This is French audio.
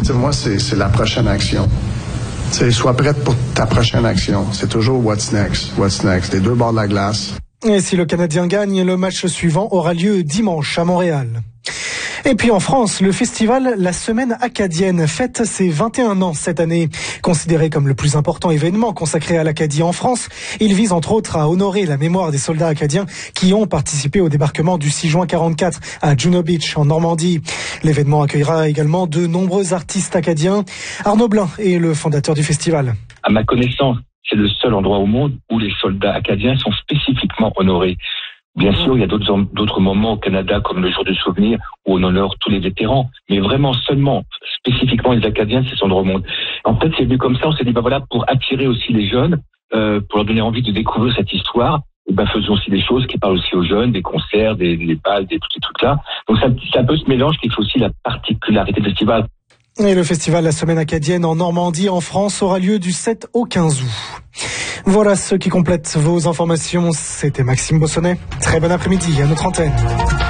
moi, c'est la prochaine action. Sois prête pour ta prochaine action. C'est toujours what's next, les deux bords de la glace. Et si le Canadien gagne, le match suivant aura lieu dimanche à Montréal. Et puis en France, le festival La Semaine Acadienne fête ses 21 ans cette année. Considéré comme le plus important événement consacré à l'Acadie en France, il vise entre autres à honorer la mémoire des soldats acadiens qui ont participé au débarquement du 6 juin 44 à Juno Beach en Normandie. L'événement accueillera également de nombreux artistes acadiens. Arnaud Blin est le fondateur du festival. À ma connaissance, c'est le seul endroit au monde où les soldats acadiens sont spécifiquement honorés. Bien sûr, il y a d'autres moments au Canada, comme le jour du souvenir, où on honore tous les vétérans. Mais vraiment, seulement, spécifiquement les Acadiens, c'est son monde. En fait, c'est venu comme ça. On s'est dit, pour attirer aussi les jeunes, pour leur donner envie de découvrir cette histoire, faisons aussi des choses qui parlent aussi aux jeunes, des concerts, des balles, tous ces trucs-là. Donc, c'est un peu ce mélange qui fait aussi la particularité du festival. Et le festival La Semaine Acadienne en Normandie, en France, aura lieu du 7 au 15 août. Voilà ce qui complète vos informations. C'était Maxime Bossonnet. Très bon après-midi à notre antenne.